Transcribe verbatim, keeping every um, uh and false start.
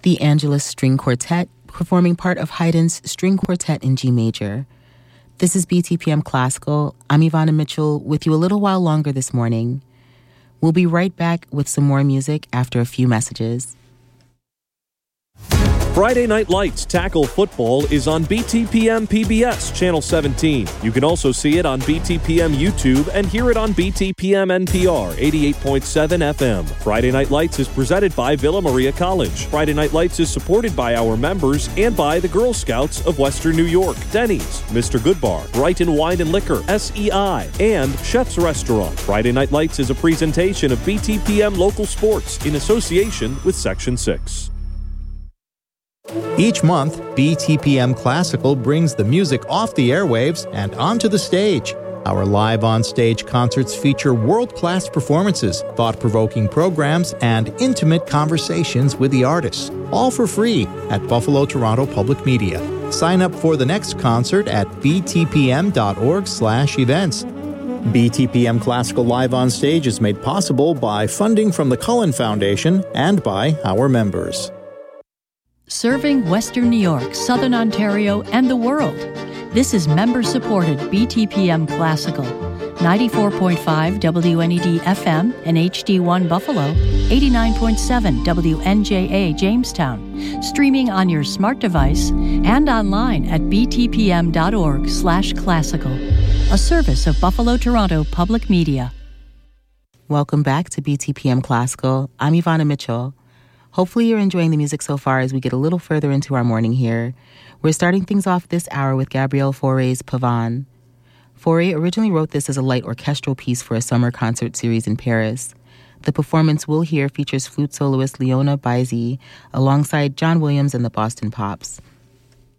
the Angelus String Quartet, performing part of Haydn's String Quartet in G major. This is B T P M Classical. I'm Ivana Mitchell, with you a little while longer this morning. We'll be right back with some more music after a few messages. Friday Night Lights Tackle Football is on B T P M P B S Channel seventeen. You can also see it on B T P M YouTube and hear it on B T P M N P R eighty-eight point seven F M. Friday Night Lights is presented by Villa Maria College. Friday Night Lights is supported by our members and by the Girl Scouts of Western New York, Denny's, Mister Goodbar, Brighton Wine and Liquor, S E I, and Chef's Restaurant. Friday Night Lights is a presentation of B T P M Local Sports in association with Section six. Each month, B T P M Classical brings the music off the airwaves and onto the stage. Our live on-stage concerts feature world-class performances, thought-provoking programs, and intimate conversations with the artists, all for free at Buffalo Toronto Public Media. Sign up for the next concert at b t p m dot org slash events. B T P M Classical Live on Stage is made possible by funding from the Cullen Foundation and by our members. Serving Western New York, Southern Ontario, and the world. This is member-supported B T P M Classical. ninety-four point five W N E D F M and H D one Buffalo, eighty-nine point seven W N J A Jamestown. Streaming on your smart device and online at b t p m dot org slash classical. A service of Buffalo Toronto Public Media. Welcome back to B T P M Classical. I'm Ivana Mitchell. Hopefully you're enjoying the music so far as we get a little further into our morning here. We're starting things off this hour with Gabrielle Fauré's Pavane. Fauré originally wrote this as a light orchestral piece for a summer concert series in Paris. The performance we'll hear features flute soloist Leona Baisi alongside John Williams and the Boston Pops.